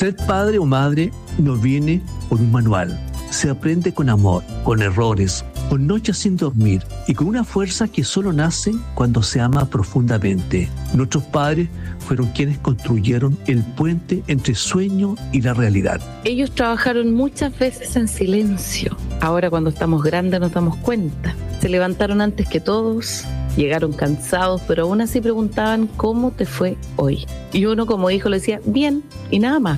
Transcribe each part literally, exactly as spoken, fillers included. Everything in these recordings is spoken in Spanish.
Ser padre o madre no viene por un manual. Se aprende con amor, con errores, con noches sin dormir y con una fuerza que solo nace cuando se ama profundamente. Nuestros padres fueron quienes construyeron el puente entre sueño y la realidad. Ellos trabajaron muchas veces en silencio. Ahora cuando estamos grandes nos damos cuenta. Se levantaron antes que todos, llegaron cansados, pero aún así preguntaban cómo te fue hoy. Y uno como hijo le decía, bien, y nada más.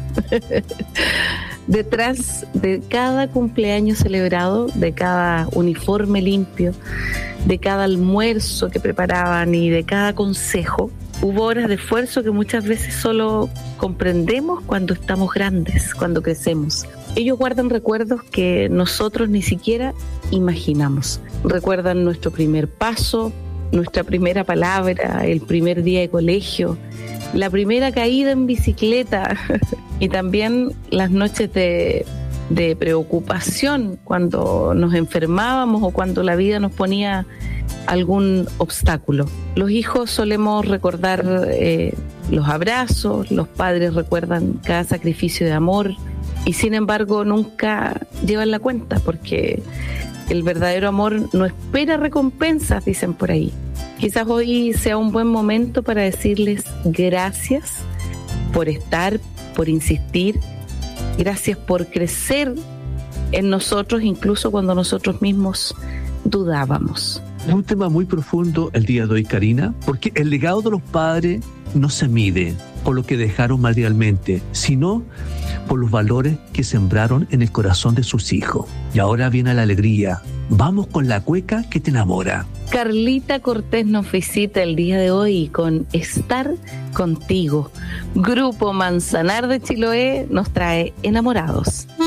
Detrás de cada cumpleaños celebrado, de cada uniforme limpio, de cada almuerzo que preparaban y de cada consejo, hubo horas de esfuerzo que muchas veces solo comprendemos cuando estamos grandes, cuando crecemos. Ellos guardan recuerdos que nosotros ni siquiera imaginamos. Recuerdan nuestro primer paso, nuestra primera palabra, el primer día de colegio, la primera caída en bicicleta y también las noches de, de preocupación cuando nos enfermábamos o cuando la vida nos ponía algún obstáculo. Los hijos solemos recordar eh, los abrazos, los padres recuerdan cada sacrificio de amor y sin embargo nunca llevan la cuenta porque el verdadero amor no espera recompensas, dicen por ahí. Quizás hoy sea un buen momento para decirles gracias por estar, por insistir, gracias por crecer en nosotros, incluso cuando nosotros mismos dudábamos. Es un tema muy profundo el día de hoy, Karina, porque el legado de los padres no se mide por lo que dejaron materialmente, sino por los valores que sembraron en el corazón de sus hijos. Y ahora viene la alegría. Vamos con la cueca que te enamora. Carlita Cortés nos visita el día de hoy con Estar Contigo. Grupo Manzanar de Chiloé nos trae Enamorados.